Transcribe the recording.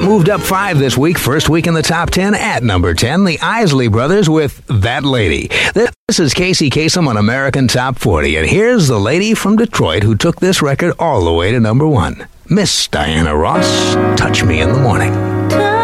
That moved up 5 this week. First week in the top 10 at number 10. The Isley Brothers with That Lady. This is Casey Kasem on American Top 40. And here's the lady from Detroit who took this record all the way to number 1. Miss Diana Ross, Touch Me in the Morning.